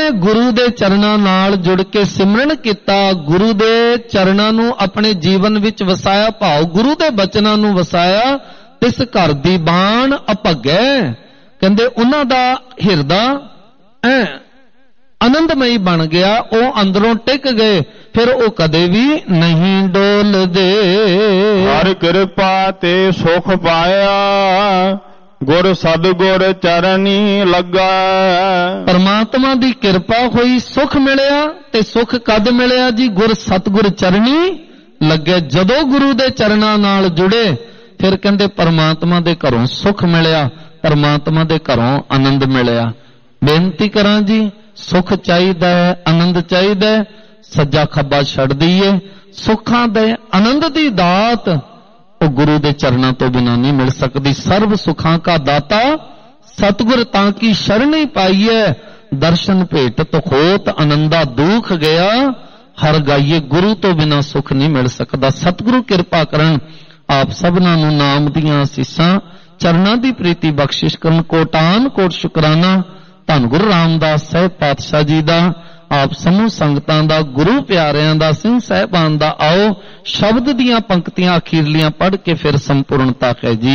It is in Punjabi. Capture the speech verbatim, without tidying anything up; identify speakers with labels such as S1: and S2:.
S1: ਗੁਰੂ ਦੇ ਚਰਨਾਂ ਨਾਲ ਜੁੜ ਕੇ ਸਿਮਰਨ ਕੀਤਾ, ਗੁਰੂ ਦੇ ਚਰਨਾਂ ਨੂੰ ਆਪਣੇ ਜੀਵਨ ਵਿੱਚ ਵਸਾਇਆ, ਭਾਵ ਗੁਰੂ ਦੇ ਬਚਨਾਂ ਨੂੰ ਵਸਾਇਆ, ਇਸ ਘਰ ਦੀ ਬਾਣ ਅਭੱਗੈ। ਕਹਿੰਦੇ ਉਹਨਾਂ ਦਾ ਹਿਰਦਾ ਐ ਆਨੰਦਮਈ ਬਣ ਗਿਆ, ਉਹ ਅੰਦਰੋਂ ਟਿਕ ਗਏ, ਫਿਰ ਉਹ ਕਦੇ ਵੀ ਨਹੀਂ ਡੋਲਦੇ।
S2: ਹਰ ਕਿਰਪਾ ਤੇ ਸੁਖ ਪਾਇਆ, ਗੁਰ ਸਤਿਗੁਰ ਚਰਨੀ ਲੱਗਾ।
S1: ਪਰਮਾਤਮਾ ਦੀ ਕਿਰਪਾ ਹੋਈ, ਸੁਖ ਮਿਲਿਆ, ਤੇ ਸੁਖ ਕਦ ਮਿਲਿਆ ਜੀ? ਗੁਰ ਸਤਿਗੁਰ ਚਰਨੀ ਲੱਗੇ। ਜਦੋਂ ਗੁਰੂ ਦੇ ਚਰਨਾਂ ਨਾਲ ਜੁੜੇ, ਫਿਰ ਕਹਿੰਦੇ ਪਰਮਾਤਮਾ ਦੇ ਘਰੋਂ ਸੁਖ ਮਿਲਿਆ, ਪਰਮਾਤਮਾ ਦੇ ਘਰੋਂ ਆਨੰਦ ਮਿਲਿਆ। ਬੇਨਤੀ ਕਰਾਂ ਜੀ, ਸੁਖ ਚਾਹੀਦਾ ਹੈ, ਆਨੰਦ ਚਾਹੀਦਾ ਹੈ, ਸੱਜਾ ਖੱਬਾ ਛੱਡ ਦਈਏ। ਸੁੱਖਾਂ ਦੇ ਆਨੰਦ ਦੀ ਦਾਤ ਉਹ ਗੁਰੂ ਦੇ ਚਰਨਾਂ ਤੋਂ ਬਿਨਾਂ ਨਹੀਂ ਮਿਲ ਸਕਦੀ। ਸਰਬ ਸੁਖਾਂ ਕਾ ਦਾਤਾ ਸਤਿਗੁਰ ਤਾਂ ਕੀ ਸ਼ਰਣੀ ਪਾਈਐ, ਦਰਸ਼ਨ ਭੇਟਤ ਹੋਤ ਆਨੰਦਾ ਦੁਖ ਗਿਆ। ਹਰ ਗਾਈਏ, ਗੁਰੂ ਤੋਂ ਬਿਨਾਂ ਸੁਖ ਨਹੀਂ ਮਿਲ ਸਕਦਾ। ਸਤਿਗੁਰੂ ਕਿਰਪਾ ਕਰਨ, ਆਪ ਸਭਨਾਂ ਨੂੰ ਨਾਮ ਦੀਆਂ ਅਸੀਸਾਂ, ਚਰਨਾਂ ਦੀ ਪ੍ਰੀਤੀ ਬਖਸ਼ਿਸ਼ ਕਰਨ। ਕੋਟਾਨ ਕੋਟ ਸ਼ੁਕਰਾਨਾ ਧੰਨ ਗੁਰੂ ਰਾਮਦਾਸ ਸਾਹਿਬ ਪਾਤਸ਼ਾਹ ਜੀ ਦਾ, ਆਪ ਸਮੂਹ ਸੰਗਤਾਂ ਦਾ, ਗੁਰੂ ਪਿਆਰਿਆਂ ਦਾ, ਸਿੰਘ ਸਾਹਿਬਾਨ ਦਾ। ਆਓ ਸ਼ਬਦ ਦੀਆਂ ਪੰਕਤੀਆਂ ਅਖੀਰਲੀਆਂ ਪੜ੍ਹ ਕੇ ਫਿਰ ਸੰਪੂਰਨਤਾ ਹੈ ਜੀ।